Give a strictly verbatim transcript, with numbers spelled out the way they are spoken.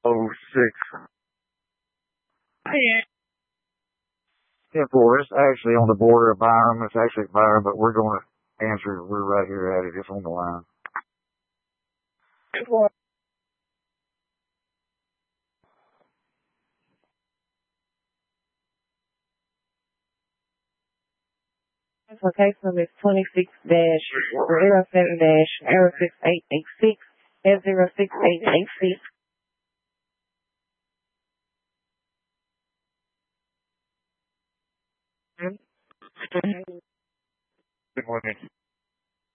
oh six. Hey, Yeah, four. It's actually on the border of Byram. It's actually Byram, but we're going to answer. We're right here at it. It's on the line. Location is twenty-six dash zero seven dash zero six eight eight six and zero six eight eight six. Good morning.